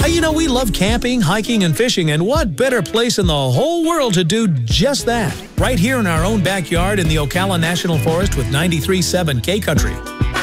You know, we love camping, hiking, and fishing, and what better place in the whole world to do just that? Right here in our own backyard in the Ocala National Forest with 93.7 K Country.